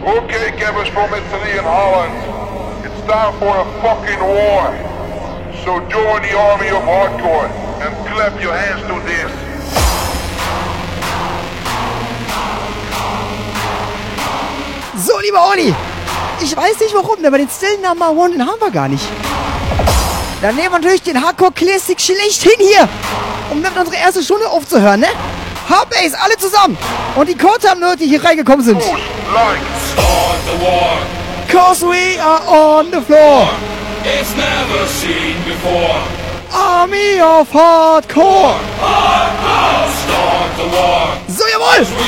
Okay, Gavin from Italy and Holland. It's time for a fucking war. So join the army of hardcore and clap your hands to this. So, lieber Olli, ich weiß nicht warum, aber den Still Number One, den haben wir gar nicht. Dann nehmen wir natürlich den Hardcore Classic schlechthin hier, um damit unsere erste Stunde aufzuhören, ne? Hardbase, alle zusammen. Und die Chords haben nur, die hier reingekommen sind. Like Start the war. Cause we are on the floor. It's never seen before. Army of Hardcore. Start the war. So, jawohl.